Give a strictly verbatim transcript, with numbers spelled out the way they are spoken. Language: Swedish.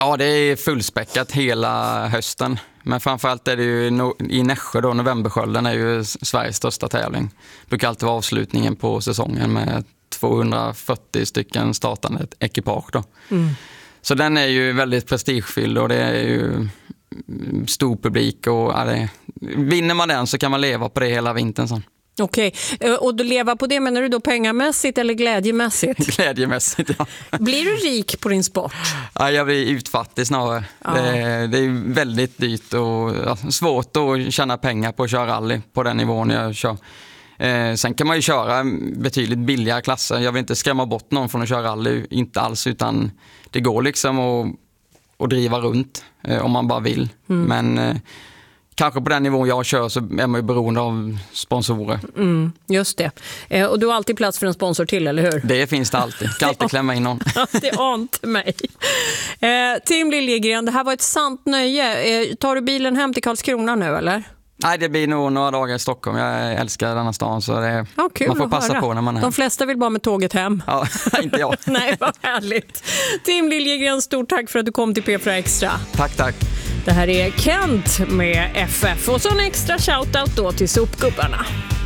Ja, det är fullspäckat hela hösten. Men framförallt är det ju i Nässjö då, Novemberskölden är ju Sveriges största tävling. Det brukar alltid vara avslutningen på säsongen med tvåhundrafyrtio stycken startande ekipage då. Mm. Så den är ju väldigt prestigefylld och det är ju stor publik och ja, det, vinner man den så kan man leva på det hela vintern sen. Okej, och du lever på det, menar du då pengamässigt eller glädjemässigt? Glädjemässigt, ja. Blir du rik på din sport? Ja, jag blir utfattig snarare. Ja. Det, det är väldigt dyrt och ja, svårt att tjäna pengar på att köra rally på den nivån jag kör. Eh, sen kan man ju köra betydligt billigare klasser. Jag vill inte skrämma bort någon från att köra rally, inte alls, utan det går liksom att, att driva runt eh, om man bara vill. Mm. Men eh, kanske på den nivån jag kör så är man ju beroende av sponsorer. Mm, just det. Eh, och du har alltid plats för en sponsor till, eller hur? Det finns det alltid. Kan alltid klämma in någon. Det ante mig. Eh, Tim Liljegren, det här var ett sant nöje. Eh, tar du bilen hem till Karlskrona nu, eller? Nej, det blir nog några dagar i Stockholm. Jag älskar denna stan så det, ja, kul man får passa höra. På när man är. De flesta vill bara med tåget hem. Ja, inte jag. Nej, vad härligt. Tim Liljegren, stort tack för att du kom till P fyra Extra. Tack, tack. Det här är Kent med F F och så en extra shoutout då till sopgubbarna.